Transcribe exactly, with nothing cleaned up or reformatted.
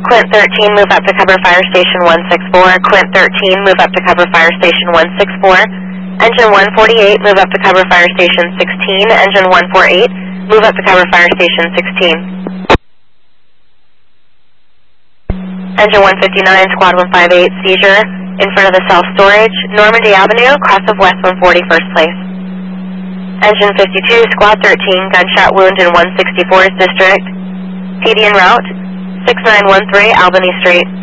Quint thirteen, move up to cover fire station one six four. Quint thirteen, move up to cover fire station one six four. Engine one forty-eight, move up to cover fire station sixteen. Engine one forty-eight, move up to cover fire station sixteen. Engine one fifty-nine, squad one fifty-eight, seizure in front of the self-storage, Normandy Avenue, cross of West one forty-first place. Engine fifty-two, squad thirteen, gunshot wound in one sixty-fourth district. T D en route, six nine one three Albany Street.